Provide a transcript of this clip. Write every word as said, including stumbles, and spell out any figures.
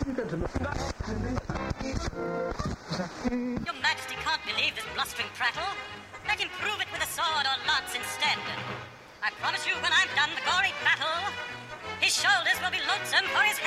Your Majesty can't believe this blustering prattle. Let him prove it with a sword or lance instead. I promise you when I'm done the gory battle, his shoulders will be loathsome for his